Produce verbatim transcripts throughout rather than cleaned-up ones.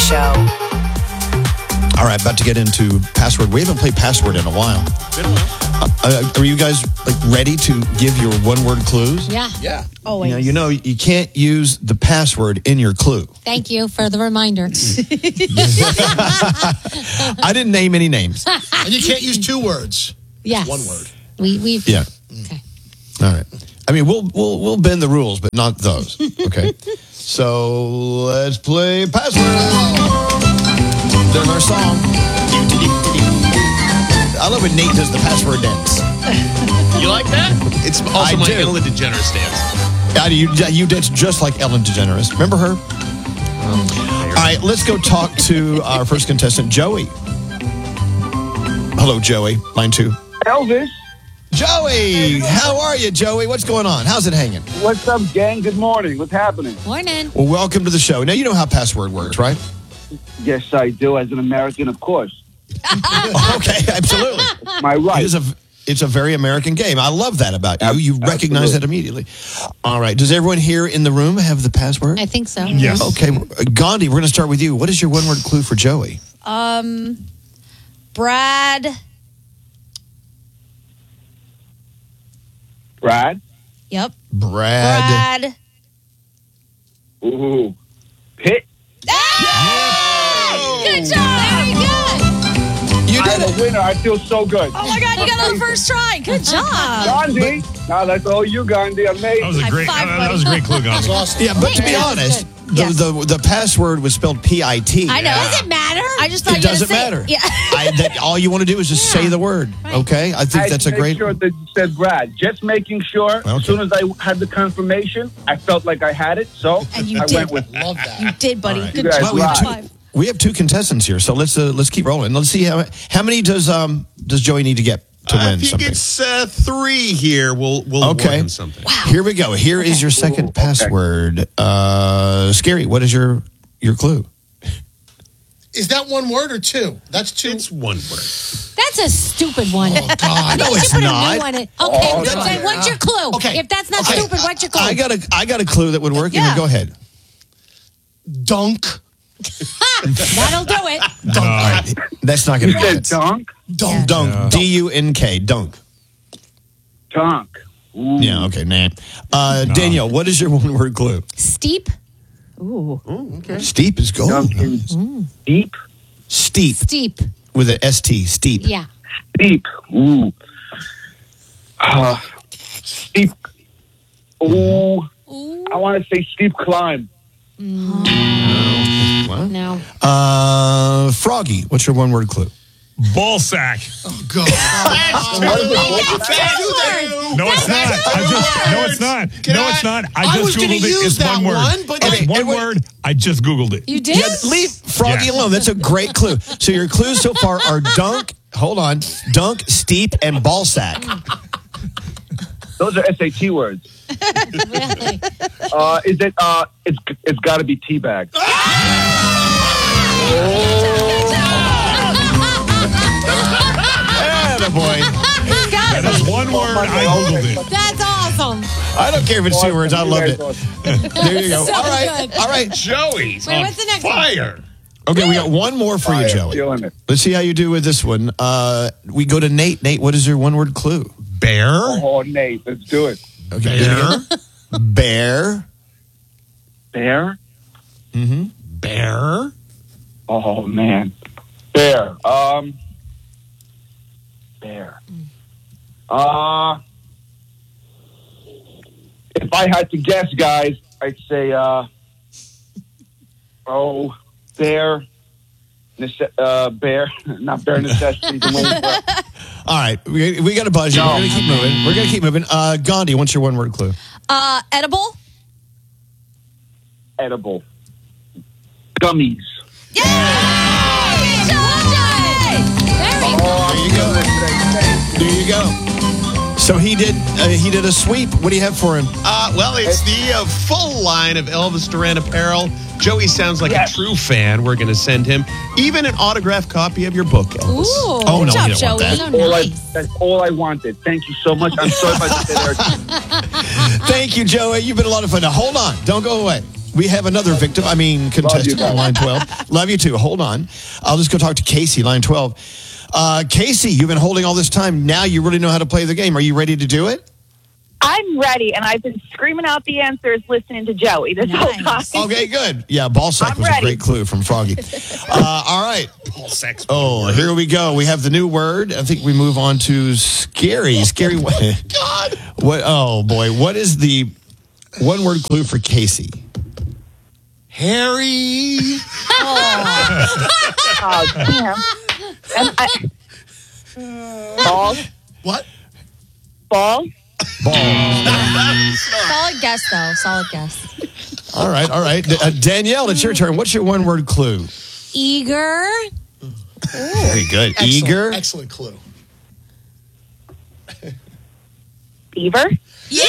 Show. All right, about to get into password. We haven't played password in a while. Been a while. Uh, are you guys like ready to give your one-word clues? Yeah. Yeah. Always. You know, you know, you can't use the password in your clue. Thank you for the reminder. I didn't name any names. And you can't use two words. Yes. One word. We we've Yeah. Okay. All right. I mean, we'll we'll we'll bend the rules, but not those. Okay. So let's play password. There's our song. I love when Nate does the password dance. You like that? It's also I my do. Ellen DeGeneres dance. God, you you dance just like Ellen DeGeneres. Remember her? All right, let's go talk to our first contestant, Joey. Hello, Joey. Line two. Elvis, Joey, how are you, Joey? What's going on? How's it hanging? what's up, gang? Good morning. What's happening? Morning. Well, welcome to the show. Now, you know how password works, right? Yes, I do. As an American, of course. Okay, absolutely. My It right. is a, it's a very American game. I love that about you. You recognize that immediately. All right. Does everyone here in the room have the password? I think so. Yes. Okay. uh, Gandhi, we're going to start with you. What is your one-word clue for Joey? Um, Brad. Brad. Yep. Brad. Brad. Ooh. Pitt. Good job. Very good. You did I'm it. a winner. I feel so good. Oh my God, you got it on the first try. Good job. Gandhi. Now that's all you, Gandhi. Amazing. That was a High great. five, That, that was a great clue, That's Gandhi. awesome. Yeah, but to be Yeah. honest, Good. the, Yes. the the password was spelled P I T. I know. Does it matter? I just thought It you had to doesn't say matter. Yeah. I, that, all you want to do is just Yeah. say the word. Okay, I think I that's a made great. sure that you said Brad. Just making sure. Okay. As soon as I had the confirmation, I felt like I had it. So And you I did. went with Love that. You did, buddy. All right. Good You guys job. Well, we have rock. two. We have two contestants here, so let's uh, let's keep rolling. Let's see how how many does um does Joey need to get to Uh, win if he something? gets uh, three here, we'll we'll award Okay. him something. Here we go. Here is your second Ooh, okay. password. Uh, Scary. What is your your clue? Is that one word or two? That's two. It's one word. That's a stupid one. Oh, God. No, You it's should put a not. new one in. Okay, Oh, then no. what's your clue? Okay. If that's not Okay. stupid, what's your clue? I got a I got a clue that would work. Yeah. Yeah. Go ahead. Dunk. That'll do it. All right. That's not going You to said be it. dunk. Dunk. Dunk. D U N K. Dunk. Dunk. Ooh. Yeah. Okay. Nah. Uh, Danielle, what is your one word clue? Steep. Ooh. Steep is gold. Dunking. Deep. Steep Steep. with an S T. Steep. Yeah. Steep. Ooh. Uh, steep. Ooh. Ooh. I want to say steep climb. What? No. Uh, Froggy, what's your one word clue? Ball sack. Oh, God. No, it's not. I just, no, it's not. Can no, I- it's not. I I just was gonna googled it. use It's that one word. one, but it's like- one and wait- word. I just googled it. You did? Yeah, leave Froggy Yes. alone. That's a great clue. So your clues so far are dunk, hold on, dunk, steep, and ball sack. Those are S A T words. Really? Uh, is it? Uh, it's it's got to be teabag. Boy. That is one word. I googled it. That's awesome. I don't care if it's two words. I loved it. There you go. So All right. good. All right. Joey's Wait, on what's the next one? fire. Okay, we got one more for you, Fire, Joey. killing it. Let's see how you do with this one. Uh, we go to Nate. Nate, what is your one word clue? Bear. Oh, Nate, let's do it. Okay. Bear. Bear. Bear. Mm-hmm. Bear. Oh man, bear. Um, bear. Uh, if I had to guess, guys, I'd say, uh, oh, bear. Nece- uh, bear, not bear necessity. The wings, but All right. We, we got a budget. We're going to keep moving. We're going to keep moving. Uh, Gandhi, what's your one word clue? Uh, edible. edible. Gummies. Yay! Good job, Jay! Very good. There you go. There you go. So he did. Uh, he did a sweep. What do you have for him? Uh, well, it's the uh, full line of Elvis Duran apparel. Joey sounds like Yes. a true fan. We're going to send him even an autographed copy of your book, Elvis. Ooh, Oh, good no, job, we don't want Joey. that. So All I, nice. that's all I wanted. Thank you so much. I'm sorry about the there. Thank you, Joey. You've been a lot of fun. Now hold on. Don't go away. We have another victim. I mean, contestant on line twelve. Love you too. Hold on. I'll just go talk to Casey, line twelve. Uh, Casey, you've been holding all this time. Now you really know how to play the game. Are you ready to do it? I'm ready, and I've been screaming out the answers listening to Joey this Nice. whole time. Okay, good. Yeah, ball sack I'm was ready. a great clue from Froggy. Uh, all right. Ball sex. Oh, here we go. We have the new word. I think we move on to scary. Scary. What? God. What? Oh boy. What is the one word clue for Casey? Harry. Oh, damn. And I, ball, What? ball. Ball. Solid guess, though. Solid guess. All right. All right. Uh, Danielle, it's your turn. What's your one word clue? Eager. Very good. Excellent, Eager. Excellent clue. Beaver. Yeah!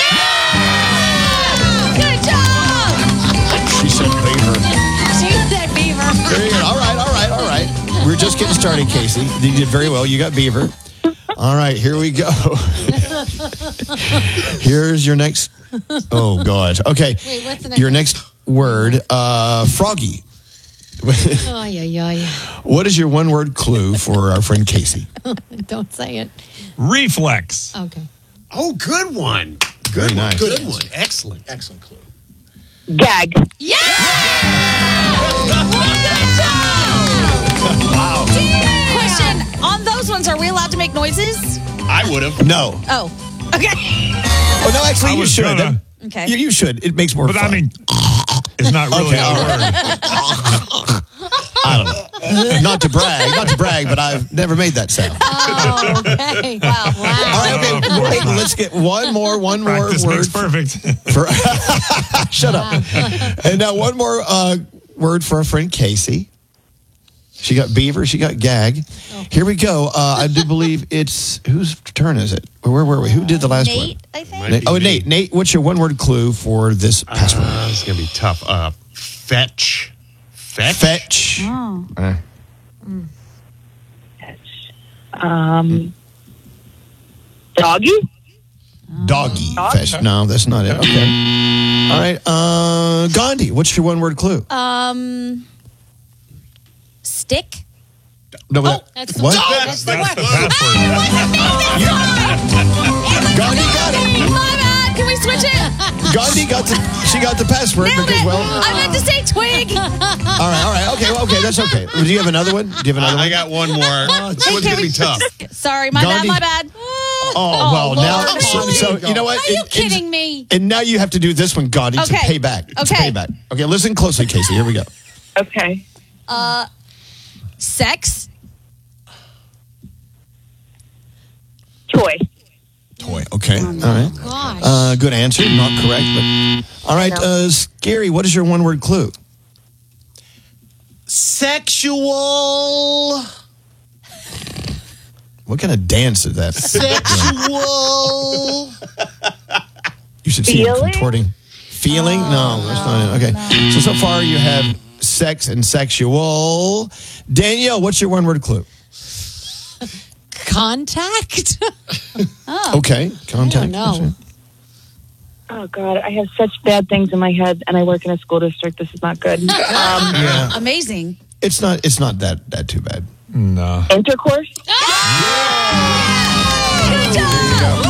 Good job! She said beaver. She said beaver. Very good. All right. All right. All right. We're just getting started, Casey. You did very well. You got beaver. All right. Here we go. Here's your next. Oh, God. Okay. Wait, what's the next Your next word, uh, Froggy. Oh, yeah, yeah, What is your one word clue for our friend Casey? yeah. Don't say it. Reflex. Okay. Oh, good one. Very nice. Good one. Excellent. Excellent clue. Gag. Yeah! Wow. Question, on those ones, are we allowed to make noises? I would have. No. Oh, okay. Oh, no, actually, I you was should. gonna- Okay. You, you should. It makes more But fun. I mean, it's not really Okay, a all word. I don't know. Not to brag, not to brag, but I've never made that sound. Oh, okay. Wow. All Wow. right, okay. of course Wait, not. let's get one more, one more Practice word. makes perfect. For, shut up. And now one more uh, word for our friend Casey. She got beaver. She got gag. Here we go. Uh, I do believe it's whose turn is it? Where were we? Who did the last Nate, one? I think. Might Nate. be Oh, me. Nate. Nate, what's your one word clue for this password? Uh, it's gonna be tough. Uh, fetch. Fetch. Fetch. Oh. Uh, Um, doggy. doggy. Dog? Fetch. No, that's not it. Okay. All right. Uh, Gandhi, what's your one word clue? Um, stick. No, Oh, that's the what? word. That's, the that's the word. password. Gandhi got it. My bad. Can we switch it? Gandhi got the. She got the password Nailed because it. well. I meant to say twig. All right. All right. Okay. well, Okay. That's okay. Do you have another one? Do you have another I, I one? got one more. This one's Can gonna we- be tough. Sorry, my Gandhi. bad, my bad. Oh, well, now. Lord. So, so, you know what? Are you It- it's- kidding me? And now you have to do this one, Gandhi, to Okay. pay back. To Okay. pay back. Okay. Listen closely, Casey. Here we go. Okay. Uh, sex. Toy. Toy. Okay. All right. Gosh. Uh, good answer. Not correct, but all right. Uh, Scary. What is your one word clue? Sexual. What kind of dance is that? Sexual. You should see him Feeling? contorting. Feeling? no, that's not it. Okay. So, so far you have sex and sexual. Danielle, what's your one word clue? Contact. Okay. Contact. know. Oh God, I have such bad things in my head, and I work in a school district. This is not good. Um, Yeah. Amazing. It's not it's not that that too bad. No. intercourse. Good job.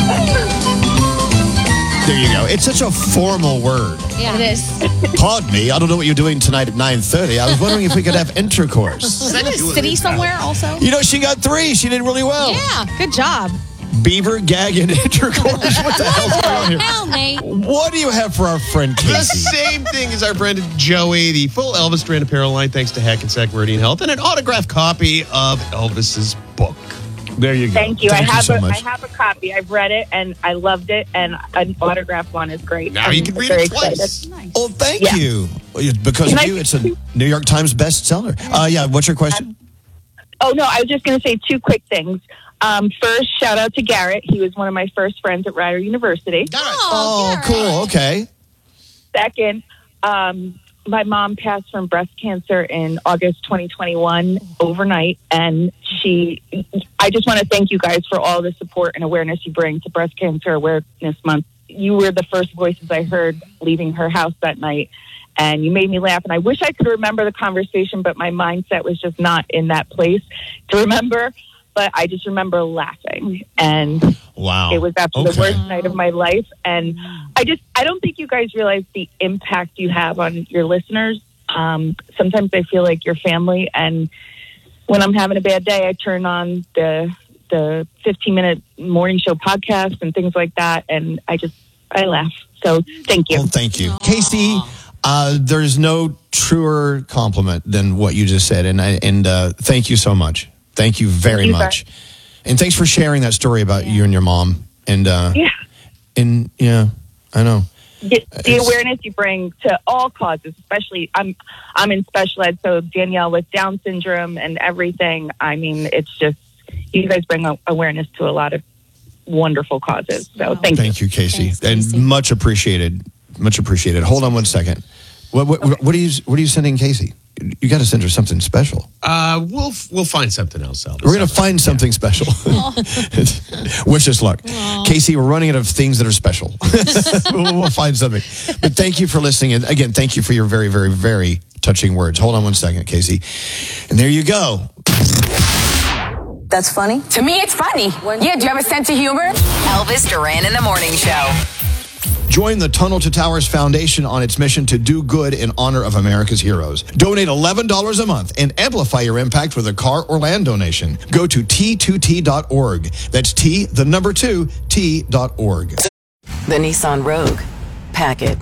There you go. It's such a formal word. Yeah, it is. Pardon me. I don't know what you're doing tonight at nine thirty. I was wondering if we could have intercourse. Is that a city somewhere also? You know, she got three. She did really well. Yeah, good job. Beaver, gag, and intercourse. What the hell's going on here? Hell, Nate. What do you have for our friend The Casey? same thing as our friend Joey, the full Elvis Duran apparel line, thanks to Hackensack Meridian Health, and an autographed copy of Elvis's book. There you go. Thank you. Thank I have so a, much. I have a copy. I've read it and I loved it. And an autographed one is great. Now I'm you can read very it twice. excited. Oh, thank Yeah. you. Well, Because Can of I- you, it's a New York Times bestseller. Uh, yeah, what's your question? Oh no, I was just going to say two quick things. Um, first, shout out to Garrett. He was one of my first friends at Rider University. Oh, cool. Okay. Second, um, my mom passed from breast cancer in August twenty twenty-one overnight, and she. I just want to thank you guys for all the support and awareness you bring to Breast Cancer Awareness Month. You were the first voices I heard leaving her house that night, and you made me laugh. And I wish I could remember the conversation, but my mindset was just not in that place to remember. But I just remember laughing, and wow, it was after okay. the worst night of my life. And I just, I don't think you guys realize the impact you have on your listeners. Um, sometimes I feel like your family, and when I'm having a bad day, I turn on the the fifteen minute morning show podcast and things like that, and I just, I laugh. So thank you. Oh, thank you. Casey, uh, there's no truer compliment than what you just said, and I, and uh, thank you so much. Thank you very Thank you, much. And thanks for sharing that story about yeah. you and your mom. And, uh, yeah. And, yeah, I know. The, the It's- awareness you bring to all causes, especially I'm I'm in special ed, so Danielle with Down syndrome and everything. I mean, it's just, you guys bring a, awareness to a lot of wonderful causes. So Wow. thank, Thank you, Casey. Thanks, and Casey. much appreciated. Much appreciated. Hold on one second. What, what, Okay. what, are you, what are you sending Casey? You got to send her something special. Uh, we'll we'll find something else, Elvis. We're going to find something special. Wish us luck. Casey, we're running out of things that are special. we'll, we'll find something. But thank you for listening. And again, thank you for your very, very, very touching words. Hold on one second, Casey. And there you go. That's funny? To me, it's funny. Yeah, do you have a sense of humor? Elvis Duran in the Morning Show. Join the Tunnel to Towers Foundation on its mission to do good in honor of America's heroes. Donate eleven dollars a month and amplify your impact with a car or land donation. Go to T two T dot org. That's T, the number two, T dot org. The Nissan Rogue. Pack it.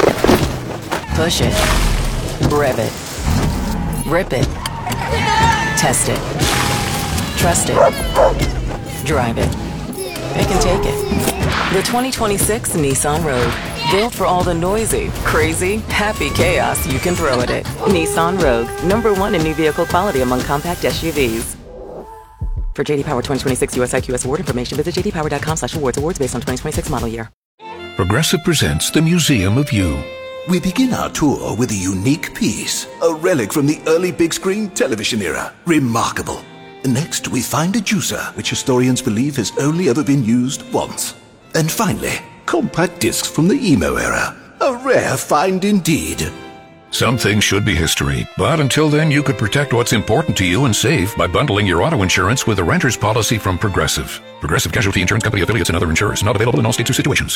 Push it. Rev it. Rip it. Test it. Trust it. Drive it. Pick and take it. The twenty twenty-six Nissan Rogue. Built for all the noisy, crazy, happy chaos you can throw at it. Nissan Rogue. Number one in new vehicle quality among compact S U Vs. For J D Power twenty twenty-six U S I Q S award information, visit j d power dot com slash awards. Awards based on twenty twenty-six model year. Progressive presents the Museum of You. We begin our tour with a unique piece, a relic from the early big screen television era. Remarkable. Next, we find a juicer, which historians believe has only ever been used once. And finally, compact discs from the emo era. A rare find indeed. Some things should be history, but until then, you could protect what's important to you and save by bundling your auto insurance with a renter's policy from Progressive. Progressive Casualty Insurance Company affiliates and other insurers. Not available in all states or situations.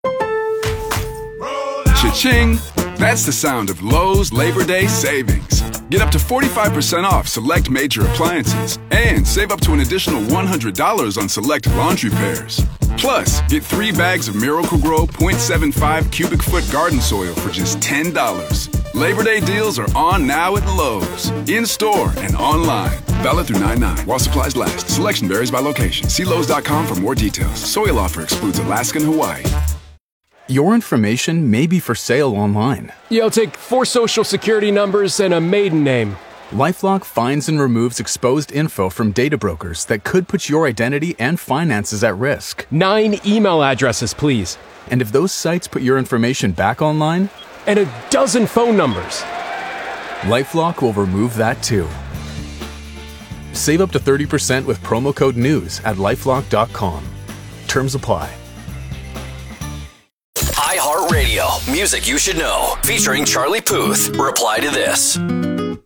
Cha-ching! That's the sound of Lowe's Labor Day savings. Get up to forty-five percent off select major appliances and save up to an additional one hundred dollars on select laundry pairs. Plus, get three bags of Miracle-Gro point seven five cubic foot garden soil for just ten dollars. Labor Day deals are on now at Lowe's, in-store and online. Valid through nine nine while supplies last. Selection varies by location. See Lowe's dot com for more details. Soil offer excludes Alaska and Hawaii. Your information may be for sale online. Yo, take four social security numbers and a maiden name. LifeLock finds and removes exposed info from data brokers that could put your identity and finances at risk. Nine email addresses, please. And if those sites put your information back online? And a dozen phone numbers. LifeLock will remove that too. Save up to thirty percent with promo code NEWS at lifelock dot com. Terms apply. iHeartRadio, music you should know, featuring Charlie Puth. Reply to this.